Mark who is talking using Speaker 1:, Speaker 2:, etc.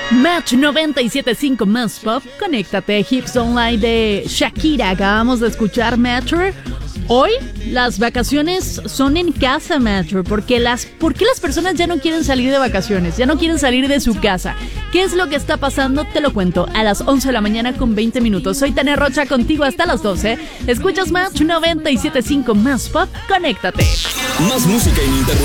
Speaker 1: Match 97.5 Más Pop, conéctate, Hips Online de Shakira. Acabamos de escuchar Metro. Hoy las vacaciones son en casa, Metro. ¿Por qué las personas ya no quieren salir de vacaciones? Ya no quieren salir de su casa. ¿Qué es lo que está pasando? Te lo cuento a las 11 de la mañana con 20 minutos. Soy Tania Rocha, contigo hasta las 12. Escuchas Match 97.5 Más Pop, conéctate.
Speaker 2: Más música ininterrumpida.